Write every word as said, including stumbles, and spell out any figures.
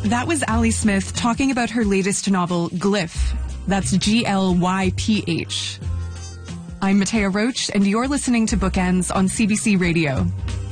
That was Ali Smith talking about her latest novel, Glyph. That's G L Y P H. I'm Matea Roach, and you're listening to Bookends on C B C Radio.